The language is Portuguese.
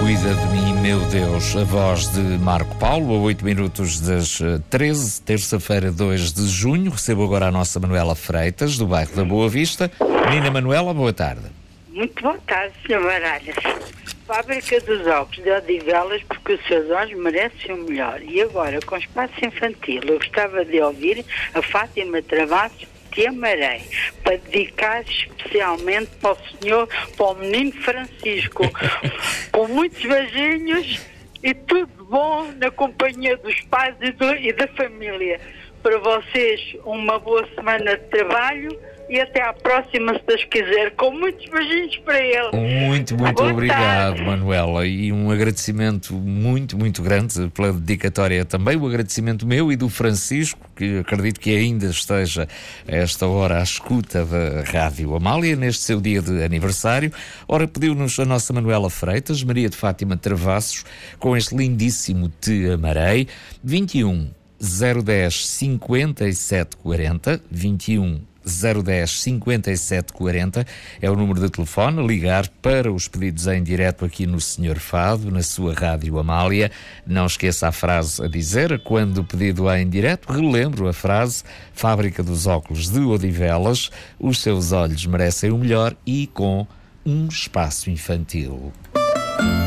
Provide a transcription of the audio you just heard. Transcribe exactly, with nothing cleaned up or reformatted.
Cuida de mim, meu Deus. A voz de Marco Paulo, a oito minutos das treze, terça-feira, dois de junho. Recebo agora a nossa Manuela Freitas, do bairro da Boa Vista. Menina Manuela, boa tarde. Muito boa tarde, senhor Baralhas. Fábrica dos Óculos de Odivelas, porque os seus olhos merecem o melhor. E agora, com espaço infantil, eu gostava de ouvir a Fátima Travassos, Te Amarei, para dedicar especialmente para o senhor, para o menino Francisco, com muitos beijinhos e tudo bom na companhia dos pais e, do, e da família. Para vocês, uma boa semana de trabalho e até à próxima, se Deus quiser, com muitos beijinhos para ele. Muito, muito Boa obrigado, tarde. Manuela, e um agradecimento muito, muito grande pela dedicatória também, o agradecimento meu e do Francisco, que acredito que ainda esteja a esta hora à escuta da Rádio Amália, neste seu dia de aniversário. Ora, pediu-nos a nossa Manuela Freitas, Maria de Fátima Travassos, com este lindíssimo Te Amarei, vinte e um zero dez cinquenta e sete quarenta, vinte e um zero dez cinquenta e sete quarenta é o número de telefone a ligar para os pedidos em direto aqui no Senhor Fado, na sua Rádio Amália. Não esqueça a frase a dizer quando o pedido é em direto. Relembro a frase: Fábrica dos Óculos de Odivelas, os seus olhos merecem o melhor, e com um espaço infantil.